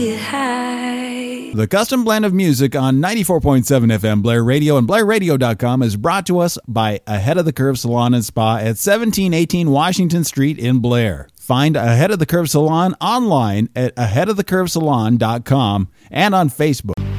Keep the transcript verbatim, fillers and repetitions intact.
The custom blend of music on ninety-four point seven F M Blair Radio and Blair Radio dot com is brought to us by Ahead of the Curve Salon and Spa at seventeen eighteen Washington Street in Blair. Find Ahead of the Curve Salon online at ahead of the curve salon dot com and on Facebook.